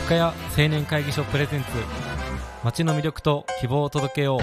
深谷青年会議所プレゼンツ、街の魅力と希望を届けよう。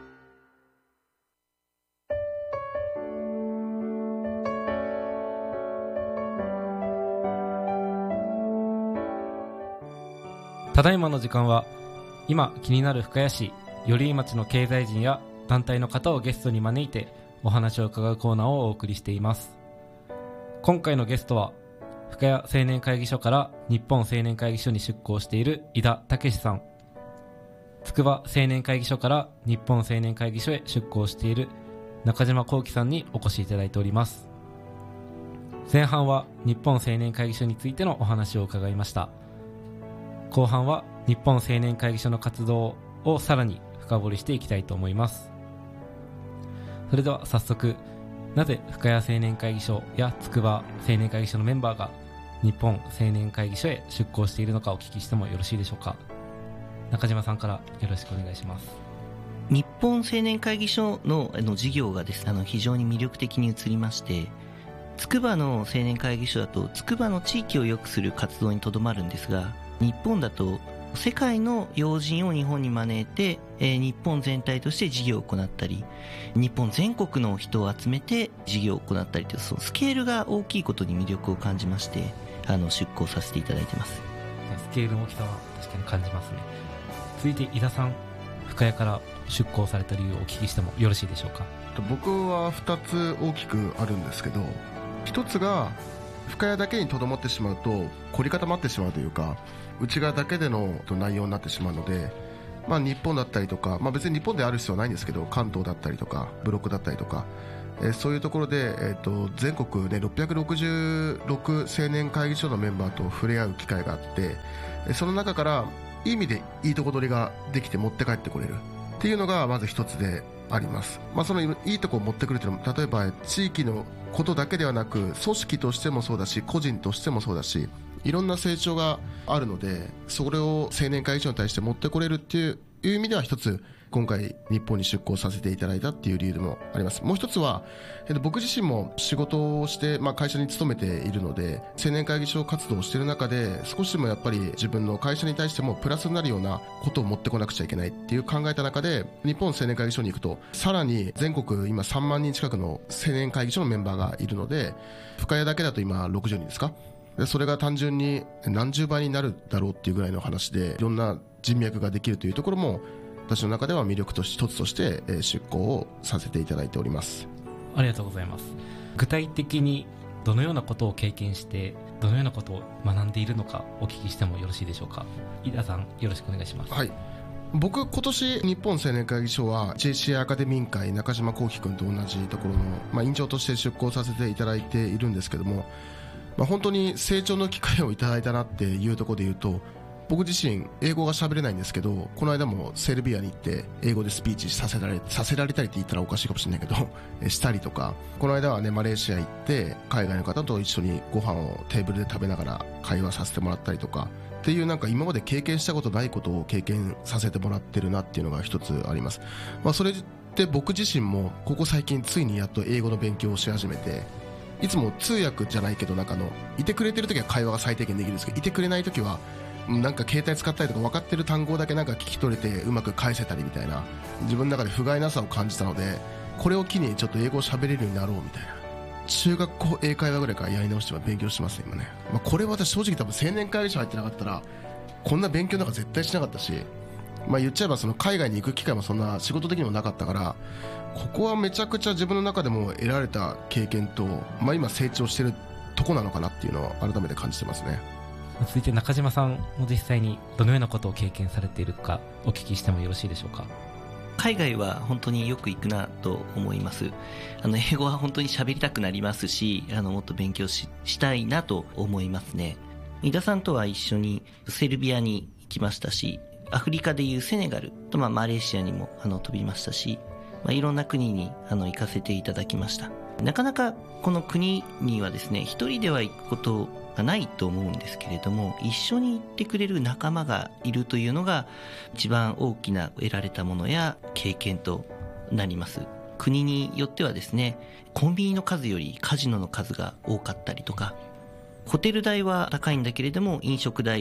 ただいまの時間は、今気になる深谷市寄居町の経済人や団体の方をゲストに招いてお話を伺うコーナーをお送りしています。今回のゲストは、深谷青年会議所から日本青年会議所に出向している井田武さん、筑波青年会議所から日本青年会議所へ出向している中島幸喜さんにお越しいただいております。前半は日本青年会議所についてのお話を伺いました。後半は日本青年会議所の活動をさらに深掘りしていきたいと思います。それでは早速、なぜ深谷青年会議所や筑波青年会議所のメンバーが日本青年会議所へ出向しているのかお聞きしてもよろしいでしょうか。中島さんからよろしくお願いします。 日本青年会議所の事業がですね、非常に魅力的に移りまして、筑波の青年会議所だと筑波の地域を良くする活動にとどまるんですが、日本だと世界の要人を日本に招いて、日本全体として事業を行ったり、日本全国の人を集めて事業を行ったりという、そのスケールが大きいことに魅力を感じまして、出向させていただいています。 スケールの大きさは確かに感じますね。続いて井田さん、深谷から出向された理由をお聞きしてもよろしいでしょうか。 僕は2つ大きくあるんですけど、1つが深谷だけにとどまってしまうと凝り固まってしまうというか、内側だけでの内容になってしまうので、日本だったりとか、別に日本である必要はないんですけど、関東だったりとかブロックだったりとか、そういうところで、全国で666青年会議所のメンバーと触れ合う機会があって、その中からいい意味でいいとこ取りができて持って帰ってこれるっていうのがまず一つであります。そのいいとこを持ってくるというのも、例えば地域のことだけではなく、組織としてもそうだし、個人としてもそうだし、いろんな成長があるので、それを青年会議所に対して持ってこれるっていう意味では一つ、今回日本に出向させていただいたっていう理由でもあります。もう一つは、僕自身も仕事をして、会社に勤めているので、青年会議所活動をしている中で、少しでもやっぱり自分の会社に対してもプラスになるようなことを持ってこなくちゃいけないっていう考えた中で、日本青年会議所に行くと、さらに全国今3万人近くの青年会議所のメンバーがいるので、深谷だけだと今60人ですか。でそれが単純に何十倍になるだろうっていうぐらいの話で、いろんな人脈ができるというところも私の中では魅力と一つとして出向をさせていただいております。 ありがとうございます。具体的にどのようなことを経験してどのようなことを学んでいるのかお聞きしてもよろしいでしょうか。井田さん、よろしくお願いします。 はい、僕今年日本青年会議所は JCA アカデミー委員会中島幸喜君と同じところの、委員長として出向させていただいているんですけども、本当に成長の機会をいただいたなっていうところで言うと、僕自身英語が喋れないんですけど、この間もセルビアに行って英語でスピーチさせられたりって言ったらおかしいかもしれないけどしたりとか、この間はねマレーシア行って海外の方と一緒にご飯をテーブルで食べながら会話させてもらったりとかっていう、今まで経験したことないことを経験させてもらってるなっていうのが一つあります。それって僕自身もここ最近ついにやっと英語の勉強をし始めて、いつも通訳じゃないけどいてくれてる時は会話が最低限できるんですけど、いてくれない時は携帯使ったりとか分かってる単語だけ聞き取れてうまく返せたりみたいな、自分の中で不甲斐なさを感じたので、これを機にちょっと英語を喋れるようになろうみたいな、中学校英会話ぐらいからやり直して勉強してますね今ね。これは私正直多分青年会議所入ってなかったらこんな勉強なんか絶対しなかったし、言っちゃえばその海外に行く機会もそんな仕事的にもなかったから、ここはめちゃくちゃ自分の中でも得られた経験と、今成長してるとこなのかなっていうのを改めて感じてますね。 続いて中島さんも実際にどのようなことを経験されているかお聞きしてもよろしいでしょうか。 海外は本当によく行くなと思います。英語は本当に喋りたくなりますし、もっと勉強したいなと思いますね。井田さんとは一緒にセルビアに行きましたし、アフリカでいうセネガルとマレーシアにも飛びましたし、いろんな国に行かせていただきました。なかなかこの国にはですね、一人では行くことがないと思うんですけれども、一緒に行ってくれる仲間がいるというのが一番大きな得られたものや経験となります。国によってはですね、コンビニの数よりカジノの数が多かったりとか、ホテル代は高いんだけれども飲食代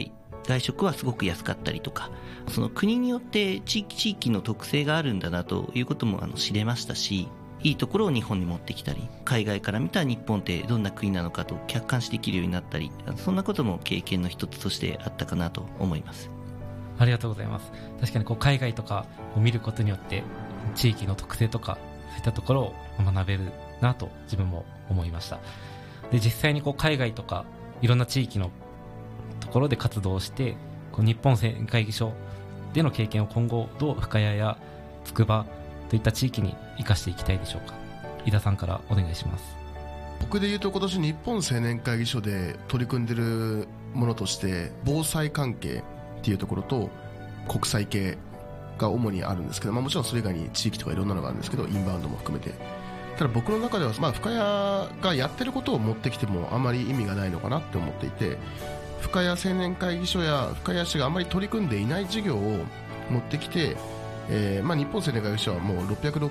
外食はすごく安かったりとか、その国によって地域の特性があるんだなということも知れましたし、いいところを日本に持ってきたり、海外から見た日本ってどんな国なのかと客観視できるようになったり、そんなことも経験の一つとしてあったかなと思います。 ありがとうございます。確かに海外とかを見ることによって地域の特性とかそういったところを学べるなと自分も思いました。で、実際に海外とかいろんな地域のところで活動して日本青年会議所での経験を今後どう深谷や筑波といった地域に生かしていきたいでしょうか。井田さんからお願いします。 僕で言うと今年日本青年会議所で取り組んでるものとして防災関係っていうところと国際系が主にあるんですけど、もちろんそれ以外に地域とかいろんなのがあるんですけど、インバウンドも含めて、ただ僕の中では、深谷がやってることを持ってきてもあまり意味がないのかなって思っていて、深谷青年会議所や深谷市があまり取り組んでいない事業を持ってきて、日本青年会議所はもう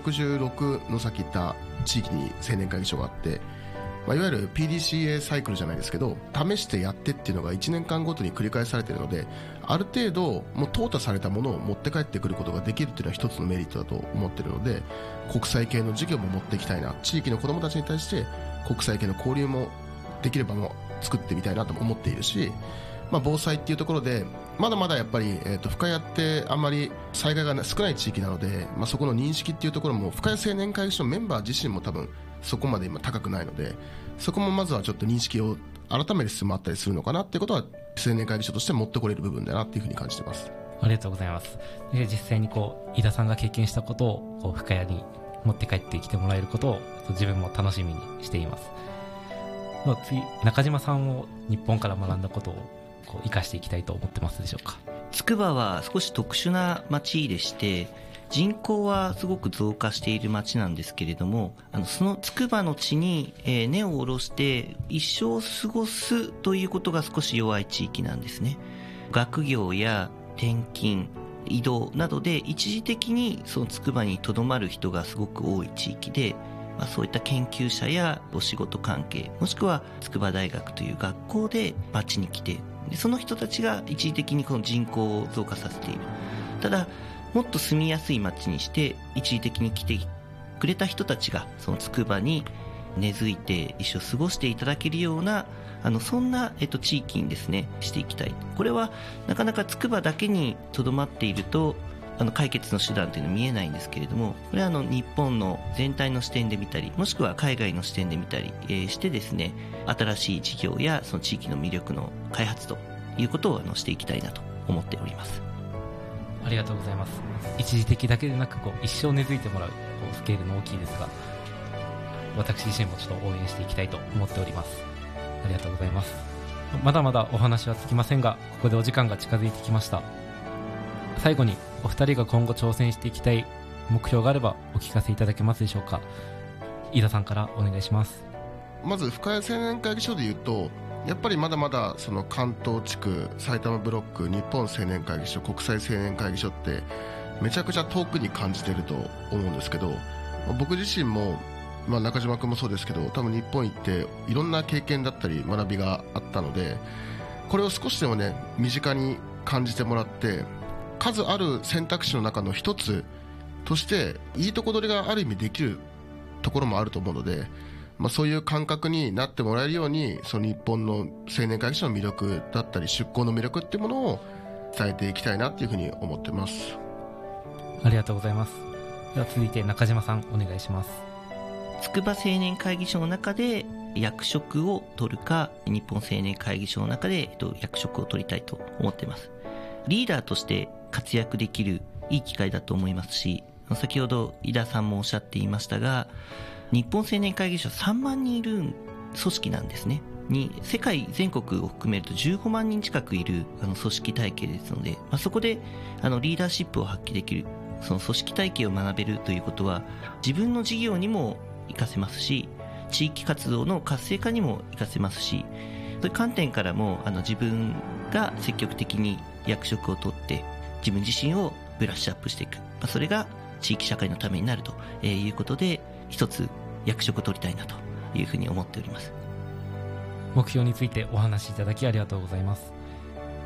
666のさっき言った地域に青年会議所があって、いわゆる PDCA サイクルじゃないですけど、試してやってっていうのが1年間ごとに繰り返されているので、ある程度もう淘汰されたものを持って帰ってくることができるっていうのは一つのメリットだと思っているので、国際系の事業も持っていきたいな、地域の子どもたちに対して国際系の交流もできればも作ってみたいなと思っているし、防災っていうところでまだまだやっぱり、深谷ってあんまり災害が少ない地域なので、そこの認識っていうところも深谷青年会議所のメンバー自身も多分そこまで今高くないので、そこもまずはちょっと認識を改める必要もあったりするのかなっていうことは青年会議所として持ってこれる部分だなっていうふうに感じてます。 ありがとうございます。で、実際に井田さんが経験したことを深谷に持って帰ってきてもらえることを自分も楽しみにしています。次、中島さんを日本から学んだことを生かしていきたいと思ってますでしょうか。 筑波は少し特殊な町でして、人口はすごく増加している町なんですけれども、その筑波の地に根を下ろして一生過ごすということが少し弱い地域なんですね。学業や転勤、移動などで一時的にその筑波にとどまる人がすごく多い地域で、そういった研究者やお仕事関係、もしくは筑波大学という学校で町に来て、その人たちが一時的にこの人口を増加させている。ただもっと住みやすい町にして一時的に来てくれた人たちがその筑波に根付いて一生過ごしていただけるようなそんな、地域にですねしていきたい。これはなかなか筑波だけにとどまっていると解決の手段というのは見えないんですけれども、これは日本の全体の視点で見たり、もしくは海外の視点で見たり、してですね、新しい事業やその地域の魅力の開発ということをしていきたいなと思っております。 ありがとうございます。一時的だけでなく一生根付いてもらうスケールの大きいですが、私自身もちょっと応援していきたいと思っております。ありがとうございます。まだまだお話はつきませんが、ここでお時間が近づいてきました。最後にお二人が今後挑戦していきたい目標があればお聞かせいただけますでしょうか。飯田さんからお願いします。 まず深谷青年会議所でいうと、やっぱりまだまだその関東地区、埼玉ブロック、日本青年会議所、国際青年会議所ってめちゃくちゃ遠くに感じてると思うんですけど、僕自身も、中島君もそうですけど、多分日本行っていろんな経験だったり学びがあったので、これを少しでもね身近に感じてもらって、数ある選択肢の中の一つとしていいとこ取りがある意味できるところもあると思うので、そういう感覚になってもらえるように、その日本の青年会議所の魅力だったり出向の魅力っていうものを伝えていきたいなっていうふうに思ってます。 ありがとうございます。では続いて中島さんお願いします。 筑波青年会議所の中で役職を取るか、日本青年会議所の中で役職を取りたいと思っています。リーダーとして活躍できるいい機会だと思いますし、先ほど井田さんもおっしゃっていましたが、日本青年会議所3万人いる組織なんですね。世界全国を含めると15万人近くいる組織体系ですので、そこでリーダーシップを発揮できる、その組織体系を学べるということは自分の事業にも活かせますし、地域活動の活性化にも活かせますし、そういう観点からも自分が積極的に役職を取って自分自身をブラッシュアップしていく、それが地域社会のためになるということで、一つ役職を取りたいなというふうに思っております。 目標についてお話しいただきありがとうございます。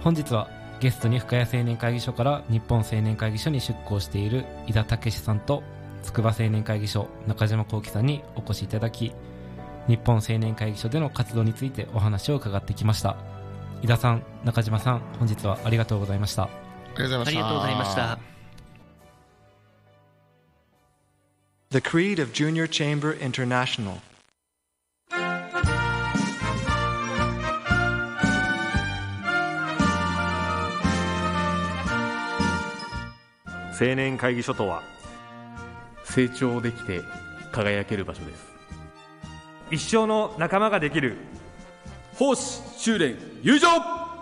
本日はゲストに深谷青年会議所から日本青年会議所に出向している井田武さんと筑波青年会議所中島幸喜さんにお越しいただき、日本青年会議所での活動についてお話を伺ってきました。井田さん、中島さん、本日はありがとうございました。 ありがとうございました。 The Creed of Junior Chamber International。 青年会議所とは、 成長できて輝ける場所です。 一生の仲間ができる奉仕、修練、友情。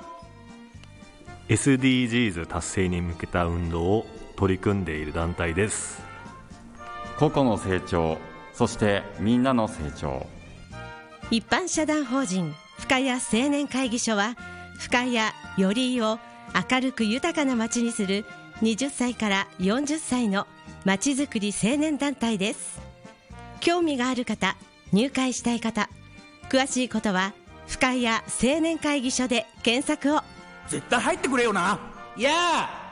SDGs 達成に向けた運動を取り組んでいる団体です。 個々の成長、そしてみんなの成長。 一般社団法人深谷青年会議所は、深谷よりを明るく豊かな街にする20歳から40歳のまちづくり青年団体です。興味がある方、入会したい方、詳しいことは深谷青年会議所で検索を。 絶対入ってくれよな。いやー